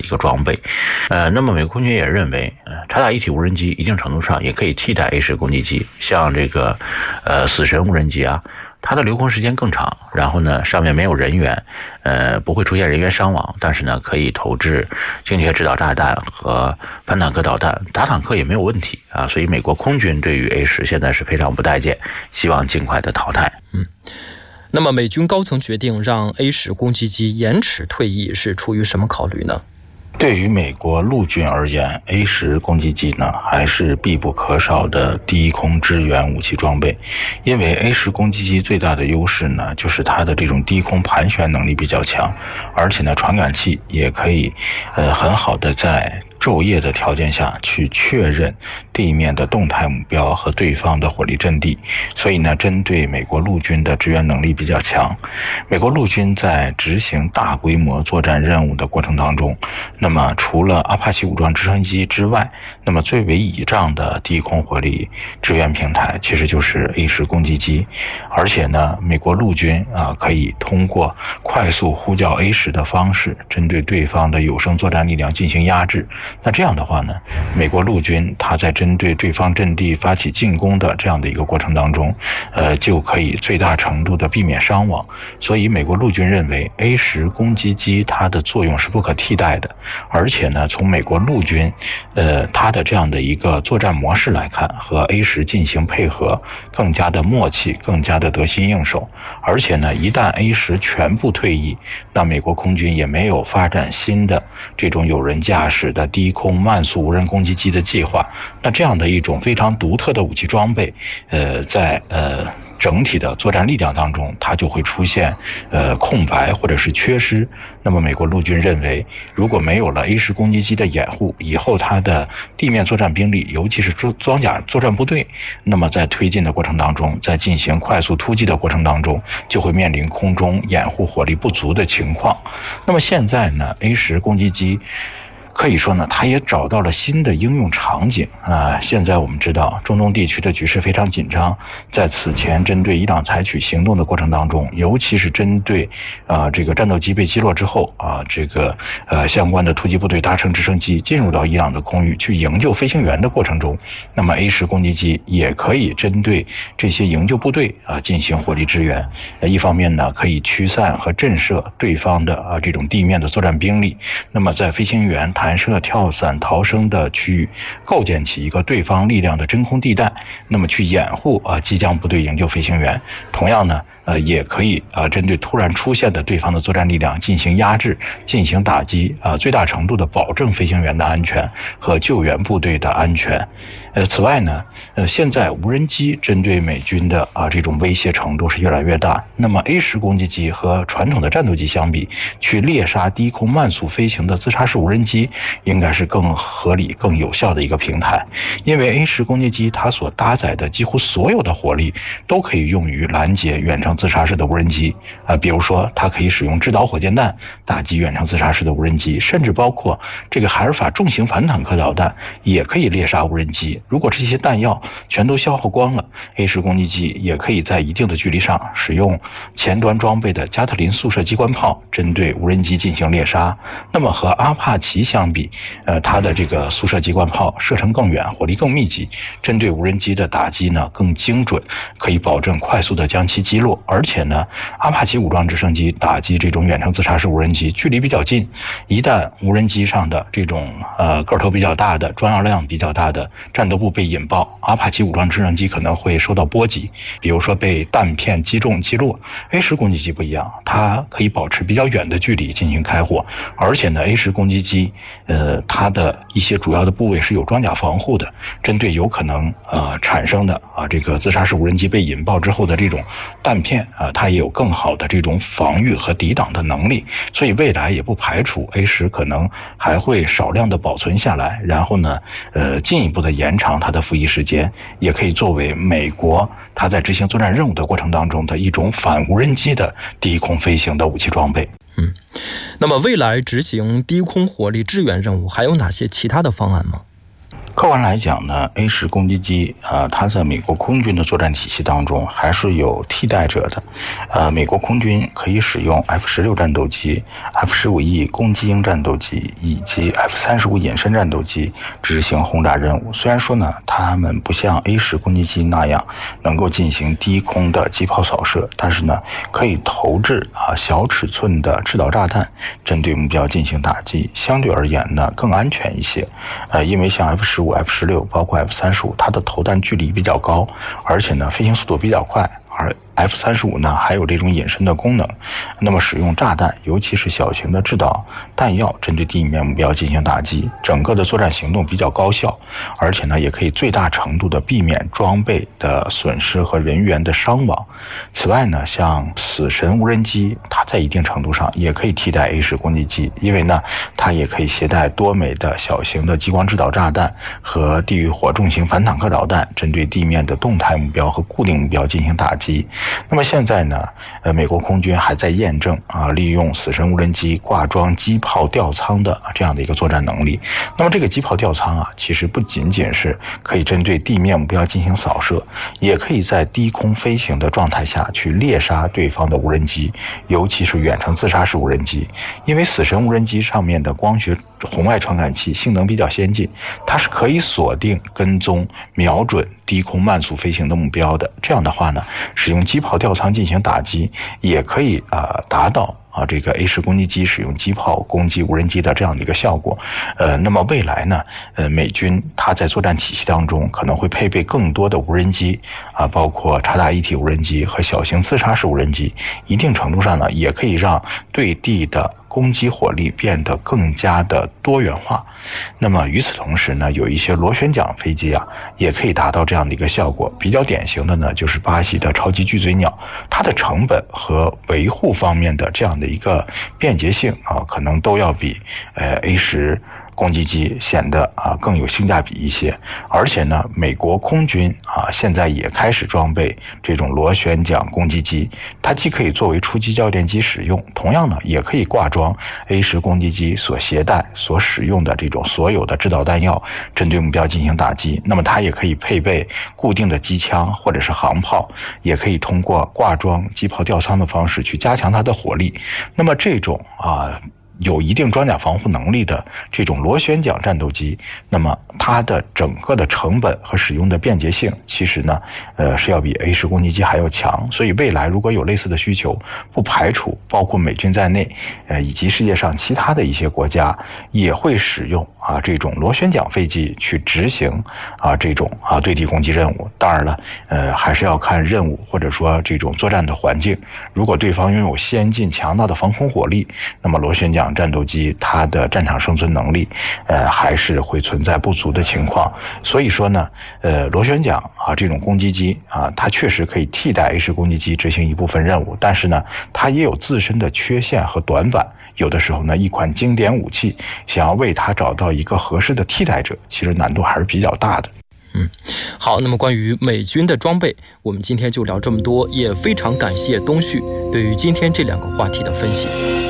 个装备。那么美国空军也认为，察打一体无人机一定程度上也可以替代 A10攻击机，像这个死神无人机啊，它的留空时间更长，然后呢上面没有人员，不会出现人员伤亡，但是呢可以投掷精确制导炸弹和反坦克导弹，打坦克也没有问题啊。所以美国空军对于 A10现在是非常不待见，希望尽快的淘汰。 那么美军高层决定让 A10攻击机延迟退役是出于什么考虑呢？ 对于美国陆军而言， A10攻击机呢还是必不可少的低空支援武器装备。因为 A10攻击机最大的优势呢，就是它的这种低空盘旋能力比较强，而且呢传感器也可以很好的在昼夜的条件下去确认地面的动态目标和对方的火力阵地，所以呢针对美国陆军的支援能力比较强。美国陆军在执行大规模作战任务的过程当中，那么除了阿帕奇武装直升机之外，那么最为倚仗的低空火力支援平台其实就是 A10攻击机。而且呢美国陆军可以通过快速呼叫 A10的方式，针对对方的有生作战力量进行压制。那这样的话呢，美国陆军它在针对对方阵地发起进攻的这样的一个过程当中，就可以最大程度的避免伤亡。所以美国陆军认为 A10攻击机它的作用是不可替代的，而且呢，从美国陆军它的这样的一个作战模式来看，和 A10进行配合更加的默契，更加的得心应手。而且呢，一旦 A10全部退役，那美国空军也没有发展新的这种有人驾驶的低空慢速无人攻击机的计划。那这样的一种非常独特的武器装备，在整体的作战力量当中，它就会出现空白或者是缺失。那么美国陆军认为，如果没有了 A10攻击机的掩护，以后它的地面作战兵力，尤其是装甲作战部队，那么在推进的过程当中，在进行快速突击的过程当中，就会面临空中掩护火力不足的情况。那么现在呢 ，A10攻击机可以说呢，它也找到了新的应用场景现在我们知道，中东地区的局势非常紧张，在此前针对伊朗采取行动的过程当中，尤其是针对这个战斗机被击落之后这个相关的突击部队搭乘直升机进入到伊朗的空域去营救飞行员的过程中，那么 A10攻击机也可以针对这些营救部队进行火力支援。一方面呢，可以驱散和震慑对方的这种地面的作战兵力，那么在飞行员弹射、跳伞、逃生的区域构建起一个对方力量的真空地带，那么去掩护机将部队营救飞行员。同样呢也可以针对突然出现的对方的作战力量进行压制、进行打击最大程度的保证飞行员的安全和救援部队的安全。此外呢现在无人机针对美军的这种威胁程度是越来越大。那么 A10攻击机和传统的战斗机相比，去猎杀低空慢速飞行的自杀式无人机应该是更合理、更有效的一个平台。因为 A10攻击机它所搭载的几乎所有的火力都可以用于拦截远程自杀式的无人机比如说它可以使用制导火箭弹打击远程自杀式的无人机，甚至包括这个海尔法重型反坦克导弹也可以猎杀无人机。如果这些弹药全都消耗光了， A10攻击机也可以在一定的距离上使用前端装备的加特林速射机关炮针对无人机进行猎杀。那么和阿帕奇相比，它的这个速射机关炮射程更远，火力更密集，针对无人机的打击呢更精准，可以保证快速的将其击落。而且呢，阿帕奇武装直升机打击这种远程自杀式无人机距离比较近，一旦无人机上的这种个头比较大的、装药量比较大的战斗部被引爆，阿帕奇武装直升机可能会受到波及，比如说被弹片击中击落。A10攻击机不一样，它可以保持比较远的距离进行开火，而且呢 A10攻击机它的一些主要的部位是有装甲防护的，针对有可能产生的这个自杀式无人机被引爆之后的这种弹片它也有更好的这种防御和抵挡的能力。所以未来也不排除 A10可能还会少量的保存下来，然后呢进一步的延长它的服役时间，也可以作为美国它在执行作战任务的过程当中的一种反无人机的低空飞行的武器装备。 那么未来执行低空火力支援任务还有哪些其他的方案吗？ 客观来讲呢 ，A10攻击机它在美国空军的作战体系当中还是有替代者的。美国空军可以使用 F-16战斗机、F-15E 攻击鹰战斗机以及 F-35隐身战斗机执行轰炸任务。虽然说呢，它们不像 A10攻击机那样能够进行低空的机炮扫射，但是呢，可以投掷小尺寸的制导炸弹，针对目标进行打击。相对而言呢，更安全一些。因为像 F-15、F-16，包括 F-35，它的投弹距离比较高，而且呢，飞行速度比较快。而 F-35呢还有这种隐身的功能，那么使用炸弹，尤其是小型的制导弹药，针对地面目标进行打击，整个的作战行动比较高效，而且呢也可以最大程度的避免装备的损失和人员的伤亡。此外呢，像死神无人机，它在一定程度上也可以替代 A10攻击机，因为呢它也可以携带多枚的小型的激光制导炸弹和地狱火重型反坦克导弹，针对地面的动态目标和固定目标进行打击。那么现在呢，美国空军还在验证利用死神无人机挂装机炮吊舱的这样的一个作战能力。那么这个机炮吊舱其实不仅仅是可以针对地面目标进行扫射，也可以在低空飞行的状态下去猎杀对方的无人机，尤其是远程自杀式无人机。因为死神无人机上面的光学红外传感器性能比较先进，它是可以锁定、跟踪、瞄准低空慢速飞行的目标的。这样的话呢，使用机炮吊舱进行打击，也可以达到这个 A10攻击机使用机炮攻击无人机的这样的一个效果。那么未来呢，美军它在作战体系当中可能会配备更多的无人机包括察打一体无人机和小型自杀式无人机，一定程度上呢，也可以让对地的攻击火力变得更加的多元化。那么与此同时呢，有一些螺旋桨飞机也可以达到这样的一个效果。比较典型的呢，就是巴西的超级巨嘴鸟，它的成本和维护方面的这样的一个便捷性可能都要比A10攻击机显得更有性价比一些。而且呢，美国空军现在也开始装备这种螺旋桨攻击机，它既可以作为出击教练机使用，同样呢也可以挂装 A10攻击机所携带所使用的这种所有的制导弹药，针对目标进行打击。那么它也可以配备固定的机枪或者是航炮，也可以通过挂装机炮吊舱的方式去加强它的火力。那么这种有一定装甲防护能力的这种螺旋桨战斗机，那么它的整个的成本和使用的便捷性，其实呢，是要比 A10攻击机还要强。所以未来如果有类似的需求，不排除包括美军在内，以及世界上其他的一些国家也会使用这种螺旋桨飞机去执行这种对地攻击任务。当然了，还是要看任务或者说这种作战的环境。如果对方拥有先进强大的防空火力，那么螺旋桨战斗机它的战场生存能力还是会存在不足的情况。所以说呢，螺旋桨这种攻击机它确实可以替代 A10攻击机执行一部分任务，但是呢，它也有自身的缺陷和短板。有的时候呢，一款经典武器想要为它找到一个合适的替代者，其实难度还是比较大的。 好，那么关于美军的装备，我们今天就聊这么多，也非常感谢东旭对于今天这两个话题的分析。